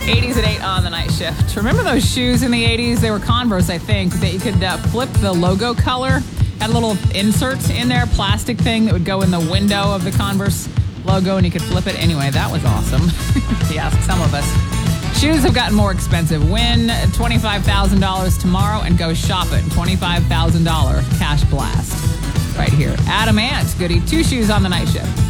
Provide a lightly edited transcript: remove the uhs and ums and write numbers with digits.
80s at 8 on the night shift. Remember those shoes in the 80s? They were Converse, I think, that you could flip the logo color. Had a little insert in there, plastic thing that would go in the window of the Converse logo, and you could flip it. Anyway, that was awesome, if you ask some of us. Shoes have gotten more expensive. Win $25,000 tomorrow and go shop it. $25,000 cash blast right here. Adam Ant, goody. 2 shoes on the night shift.